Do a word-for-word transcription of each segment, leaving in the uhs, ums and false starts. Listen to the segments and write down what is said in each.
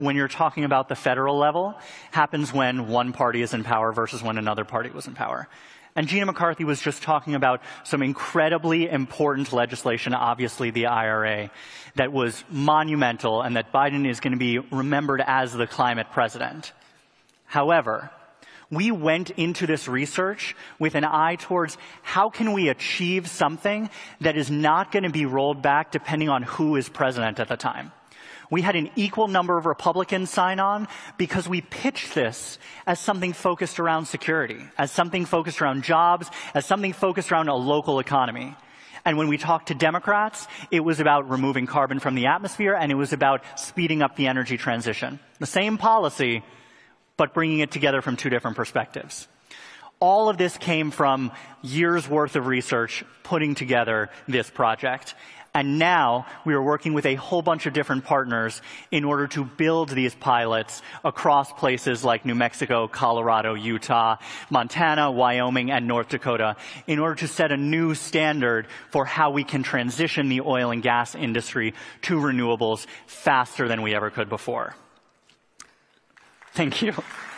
when you're talking about the federal level happens when one party is in power versus when another party was in power. And Gina McCarthy was just talking about some incredibly important legislation, obviously the I R A, that was monumental and that Biden is going to be remembered as the climate president. However, we went into this research with an eye towards how can we achieve something that is not going to be rolled back depending on who is president at the time. We had an equal number of Republicans sign on because we pitched this as something focused around security, as something focused around jobs, as something focused around a local economy. And when we talked to Democrats, it was about removing carbon from the atmosphere, and it was about speeding up the energy transition. The same policy, but bringing it together from two different perspectives. All of this came from years' worth of research putting together this project. And now we are working with a whole bunch of different partners in order to build these pilots across places like New Mexico, Colorado, Utah, Montana, Wyoming, and North Dakota in order to set a new standard for how we can transition the oil and gas industry to renewables faster than we ever could before. Thank you.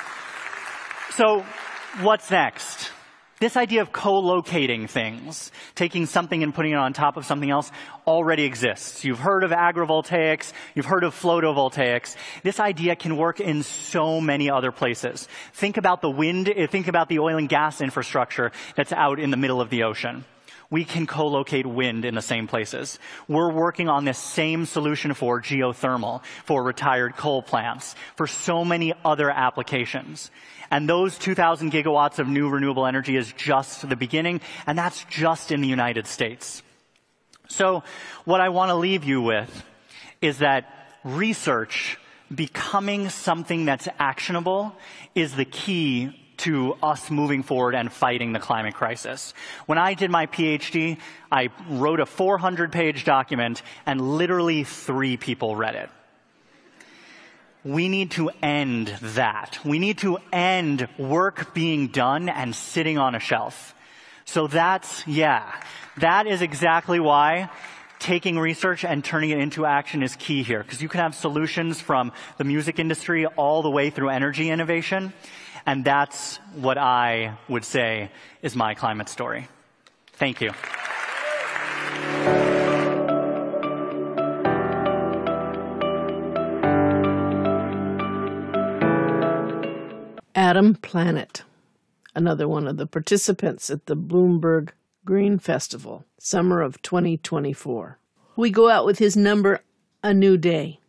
So what's next? This idea of co-locating things, taking something and putting it on top of something else, already exists. You've heard of agrivoltaics. You've heard of photovoltaics. This idea can work in so many other places. Think about the wind. Think about the oil and gas infrastructure that's out in the middle of the ocean. We can co-locate wind in the same places. We're working on this same solution for geothermal, for retired coal plants, for so many other applications. And those two thousand gigawatts of new renewable energy is just the beginning, and that's just in the United States. So what I want to leave you with is that research becoming something that's actionable is the key to us moving forward and fighting the climate crisis. When I did my PhD, I wrote a four hundred page document, and literally three people read it. We need to end that. We need to end work being done and sitting on a shelf. So that's, yeah, that is exactly why taking research and turning it into action is key here, because you can have solutions from the music industry all the way through energy innovation. And that's what I would say is my climate story. Thank you. Adam Planet, another one of the participants at the Bloomberg Green Festival, summer of twenty twenty-four. We go out with his number, A New Day.